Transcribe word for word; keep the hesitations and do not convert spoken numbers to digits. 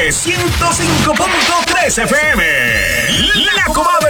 ciento cinco punto tres F M. La Comadre.